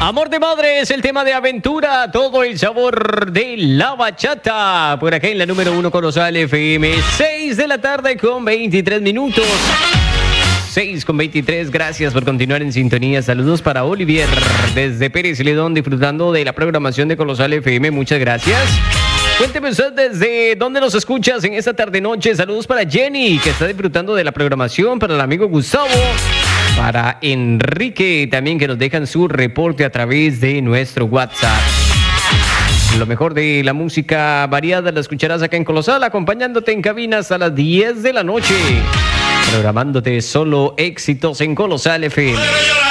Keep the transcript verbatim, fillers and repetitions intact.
Amor de madre es el tema de aventura, todo el sabor de la bachata. Por acá en la número uno Colosal F M, seis de la tarde con veintitrés minutos. seis con veintitrés, gracias por continuar en sintonía. Saludos para Olivier desde Pérez Ledón, disfrutando de la programación de Colosal F M. Muchas gracias. Cuénteme usted desde dónde nos escuchas en esta tarde-noche. Saludos para Jenny, que está disfrutando de la programación, para el amigo Gustavo, para Enrique también, que nos dejan su reporte a través de nuestro WhatsApp. Lo mejor de la música variada la escucharás acá en Colosal, acompañándote en cabinas a las diez de la noche, programándote solo éxitos en Colosal F M.